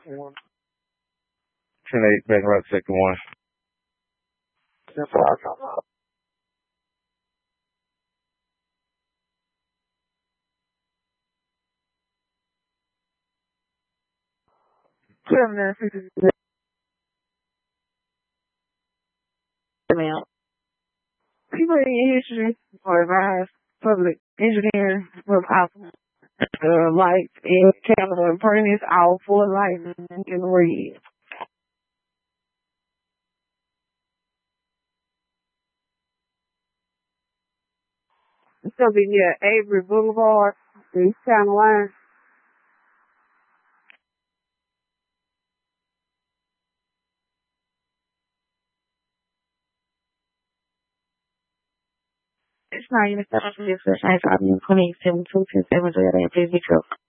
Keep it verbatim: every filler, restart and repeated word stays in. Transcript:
one. ten eight, back right second one. That's what I'm talking about. Seven and fifty. Now, people in history or advised public engineering was awesome. The lights in Canada and furnace all full lighting in red. It's gonna be near Avery Boulevard, the East Town line. It's not even seven fifty-six, twenty-seven, two, ten, seven, three, eight, fifty-two.